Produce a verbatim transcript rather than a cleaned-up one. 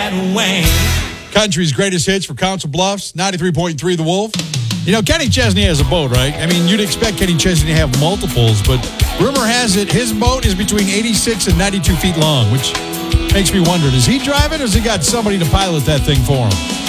that way. Country's greatest hits for Council Bluffs, ninety-three point three The Wolf. You know, Kenny Chesney has a boat, right? I mean, you'd expect Kenny Chesney to have multiples, but rumor has it his boat is between eighty-six and ninety-two feet long, which makes me wonder, does he drive it or has he got somebody to pilot that thing for him?